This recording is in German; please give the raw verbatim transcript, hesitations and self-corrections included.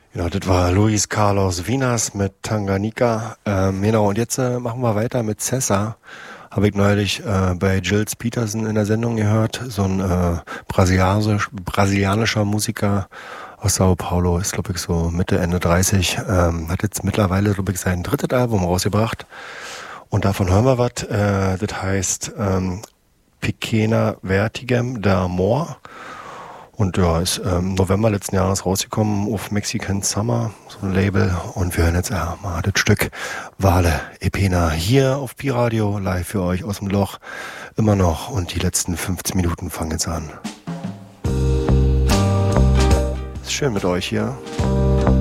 Ja, das war Luis Carlos Vinas mit Tanganyika. Ähm, genau, und jetzt äh, machen wir weiter mit Cessa. Habe ich neulich äh, bei Gilles Peterson in der Sendung gehört. So ein äh, brasilianisch, brasilianischer Musiker aus Sao Paulo. Ist, glaube ich, so Mitte, Ende dreißig. Ähm, hat jetzt mittlerweile, glaube ich, sein drittes Album rausgebracht. Und davon hören wir was. Äh, das heißt ähm, Pequena Vertigem d'Amor. Und ja, ist ähm, November letzten Jahres rausgekommen auf Mexican Summer, so ein Label. Und wir hören jetzt ja, mal das Stück Vale e Pena hier auf Pi-Radio, live für euch aus dem Loch. Immer noch. Und die letzten fünfzehn Minuten fangen jetzt an. Ist schön mit euch hier.